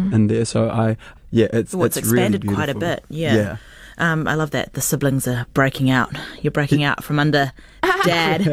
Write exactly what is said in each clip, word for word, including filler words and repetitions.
mm. in there. So I, yeah, it's well, it's, it's expanded really quite a bit. Yeah. Yeah. Um, I love that the siblings are breaking out. You're breaking out from under Dad,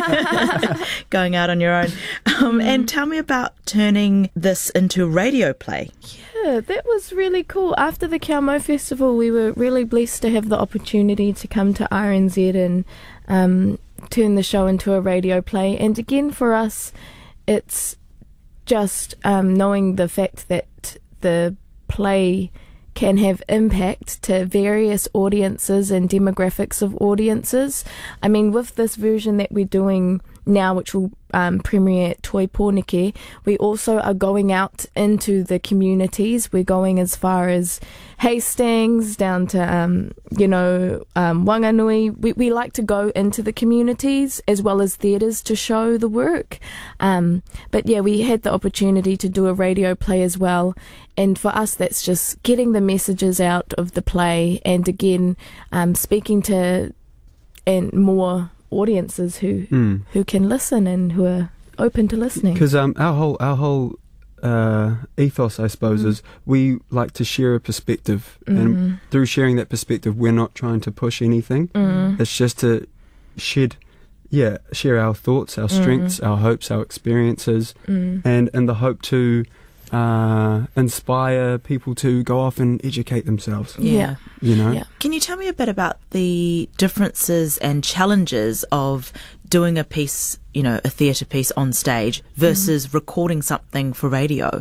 going out on your own. Um, and tell me about turning this into a radio play. Yeah, that was really cool. After the Kia Mau Festival, we were really blessed to have the opportunity to come to R N Z and um, turn the show into a radio play. And again, for us, it's just um, knowing the fact that the play can have impact to various audiences and demographics of audiences. I mean, with this version that we're doing now, which will um, premiere at Toi Pōneke, we also are going out into the communities. We're going as far as Hastings, down to, um, you know, um, Wanganui. We, we like to go into the communities as well as theatres to show the work. Um, but yeah, we had the opportunity to do a radio play as well. And for us, that's just getting the messages out of the play and again, um, speaking to and more audiences who mm. who can listen and who are open to listening. Because um, our whole our whole uh, ethos, I suppose, mm. is we like to share a perspective, mm. and through sharing that perspective, we're not trying to push anything. Mm. It's just to shed, yeah, share our thoughts, our strengths, mm. our hopes, our experiences, mm. and in the hope to uh, inspire people to go off and educate themselves. Yeah. You know? Yeah. Can you tell me a bit about the differences and challenges of doing a piece, you know, a theatre piece on stage versus mm. recording something for radio?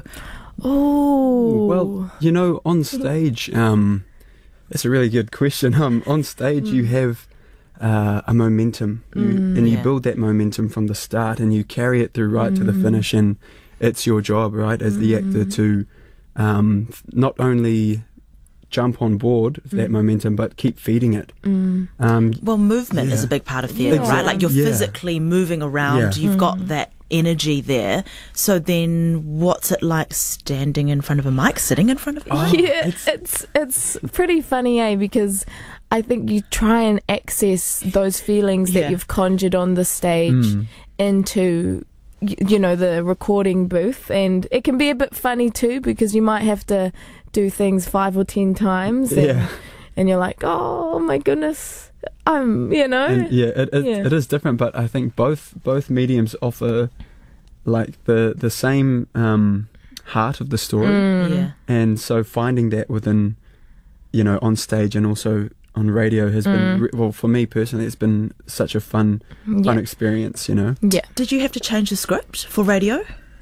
Oh. Well, you know, on stage, um, it's a really good question. Um, on stage, mm. you have uh, a momentum, you, mm, and you yeah. build that momentum from the start, and you carry it through right mm. to the finish, and it's your job, right, as the actor to um, not only jump on board with that mm. momentum, but keep feeding it. Mm. Um, well, movement yeah. is a big part of theatre, yeah. right? Like you're yeah. physically moving around, yeah. you've mm. got that energy there. So then what's it like standing in front of a mic, sitting in front of a mic? Oh, yeah, it's, it's it's pretty funny, eh? Because I think you try and access those feelings yeah. that you've conjured on the stage mm. into, you know, the recording booth, and it can be a bit funny too because you might have to do things five or ten times and, yeah. and you're like, oh my goodness, I'm, you know. And yeah, it, it, yeah. it is different, but I think both both mediums offer like the the same um, heart of the story, mm. Yeah. and so finding that within, you know, on stage and also on radio has mm. been re- well for me personally. It's been such a fun yeah. fun experience, you know. Yeah. Did you have to change the script for radio?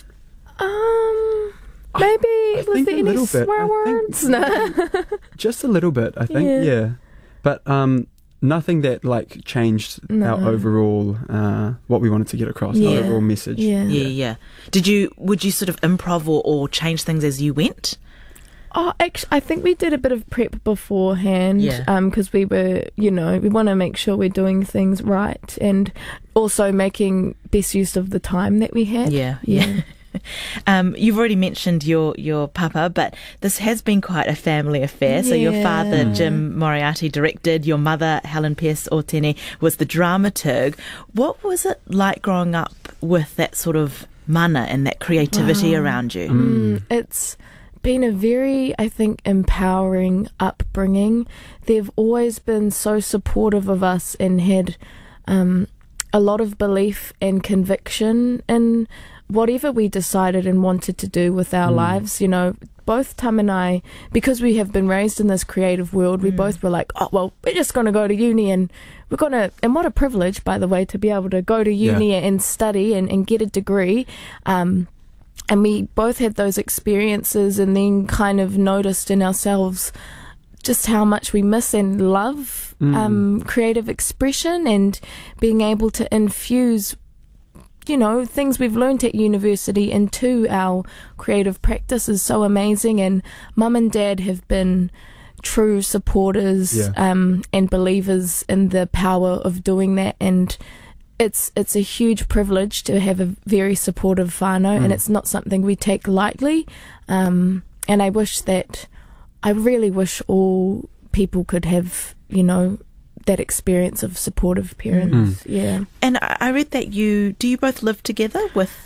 Um. Maybe I was think there a any little bit. swear I words? think- No. Just a little bit, I think. Yeah. Yeah, but um, nothing that like changed No. our overall uh, what we wanted to get across, Yeah. our overall message. Yeah. Yeah, yeah. Did you, would you sort of improv or, or change things as you went? Oh, actually, I think we did a bit of prep beforehand. Yeah. Um, because we were, you know, we want to make sure we're doing things right and also making best use of the time that we had. Yeah, yeah. Yeah. Um, you've already mentioned your, your papa, but this has been quite a family affair. So your Yeah. father, Jim Moriarty, directed. Your mother, Helen Pierce Otene, was the dramaturg. What was it like growing up with that sort of mana and that creativity Wow. around you? Mm, it's been a very, I think, empowering upbringing. They've always been so supportive of us and had um, a lot of belief and conviction in whatever we decided and wanted to do with our Mm. lives. You know, both Tam and I, because we have been raised in this creative world, we Mm. both were like, oh, well, we're just going to go to uni and we're going to, and what a privilege, by the way, to be able to go to uni Yeah. and study and, and get a degree. Um, and we both had those experiences and then kind of noticed in ourselves just how much we miss and love Mm. um, creative expression and being able to infuse, you know, things we've learnt at university into our creative practice is so amazing. And mum and dad have been true supporters Yeah. um, and believers in the power of doing that. And it's it's a huge privilege to have a very supportive whānau, Mm. and it's not something we take lightly. Um, and I wish that, I really wish all people could have, you know, that experience of supportive parents. Mm. Yeah. And I I read that you, do you both live together with...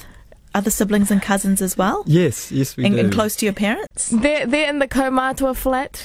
other siblings and cousins as well? Yes, yes, we and, do. And close to your parents? They're, they're in the Kaumatua flat.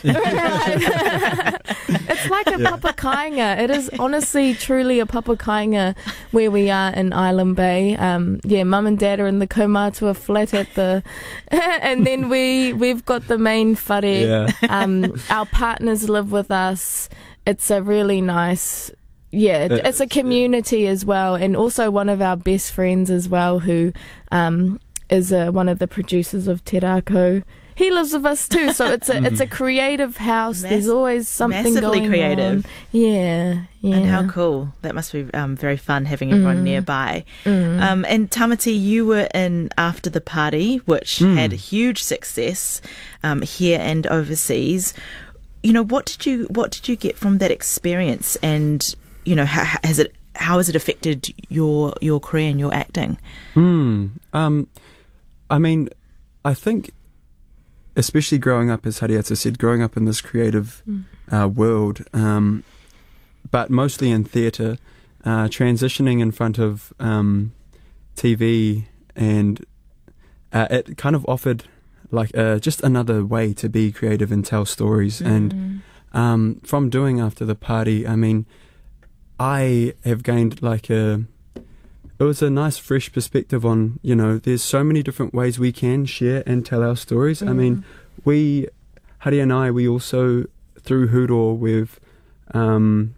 It's like a Yeah. papakainga. It is honestly, truly a papakainga where we are in Island Bay. Um, yeah, mum and dad are in the Kaumatua flat at the... and then we, we've got the main whare. Yeah. Um, our partners live with us. It's a really nice... Yeah, Uh, it's a community as well, and also one of our best friends as well, who um, is a, one of the producers of Te Rākau. He lives with us too, so it's a it's a creative house. Mass- There's always something massively going creative. on. Yeah, yeah. And how cool. That must be um, very fun having everyone Mm. nearby. Mm. Um, and Tamati, you were in After the Party, which Mm. had huge success um, here and overseas. You know, what did you what did you get from that experience? And you know, how has it how has it affected your your career and your acting? Hmm. Um, I mean, I think, especially growing up, as Hariata said, growing up in this creative Mm. uh, world, um, but mostly in theatre, uh, transitioning in front of um, T V, and uh, it kind of offered like uh, just another way to be creative and tell stories. And Mm. um, from doing After the Party, I mean, I have gained like a, it was a nice fresh perspective on, you know, there's so many different ways we can share and tell our stories. I mean, we, Hari and I, we also, through Huro, we've, um,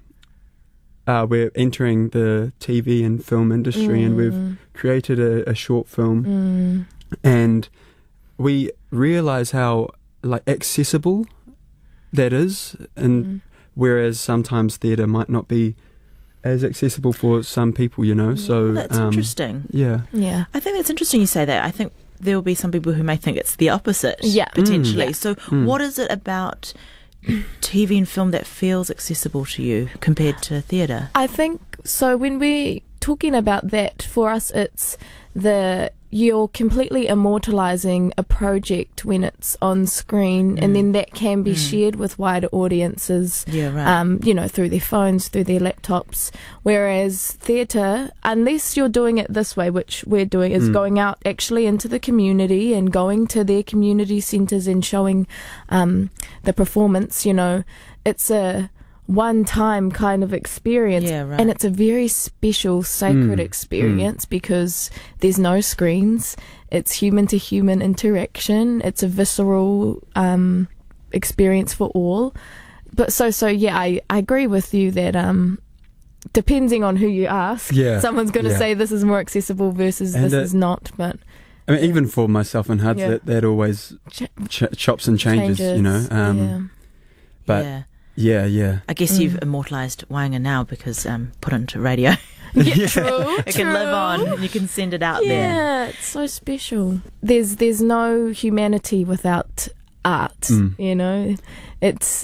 uh, we're entering the T V and film industry, and we've Mm. created a, a short film, Mm. and we realize how like accessible that is, and Mm. whereas sometimes theatre might not be as accessible for some people, you know. So That's um, interesting. Yeah. Yeah. I think that's interesting you say that. I think there will be some people who may think it's the opposite, Yeah. potentially. Mm. So Mm. what is it about T V and film that feels accessible to you compared to theatre? I think so. When we're talking about that, for us, it's the you're completely immortalizing a project when it's on screen, Mm. and then that can be Mm. shared with wider audiences. Yeah, right. Um, you know, through their phones, through their laptops. Whereas theatre, unless you're doing it this way, which we're doing, is Mm. going out actually into the community and going to their community centres and showing um, the performance, you know, it's a one-time kind of experience. Yeah, right. And it's a very special, sacred Mm. experience because there's no screens. It's human-to-human interaction. It's a visceral um, experience for all. But so, so yeah, I, I agree with you that um, depending on who you ask, Yeah. someone's going to Yeah. say this is more accessible versus And this it- is not. But I mean, even for myself and Huds, Yeah. that, that always ch- ch- chops and changes, you know. Um, yeah. but- yeah. yeah, yeah. I guess Mm. you've immortalised Wainga now because um, put it into radio. Yeah, true. It can live on and you can send it out there. Yeah, it's so special. There's there's no humanity without art. Mm. You know, it's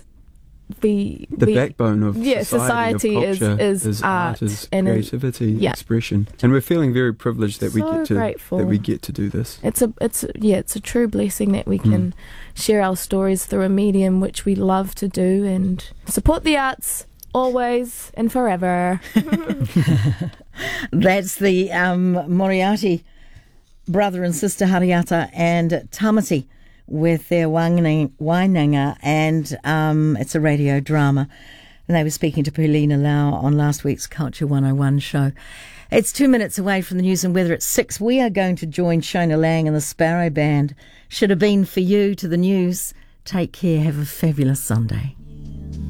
we The we, backbone of yeah, society, society of is- culture, is art is and it- creativity, yeah. expression, and we're feeling very privileged that we So get to grateful. that we get to do this. It's a it's yeah, it's a true blessing that we can share our stories through a medium which we love to do and support the arts always and forever. That's the um, Moriarty brother and sister Hariata and Tamati with their Wainanga, and um, it's a radio drama. And they were speaking to Paulina Lau on last week's Culture one oh one show. It's two minutes away from the news and weather at six. We are going to join Shona Lang and the Sparrow Band. Should have been for you to the news. Take care. Have a fabulous Sunday.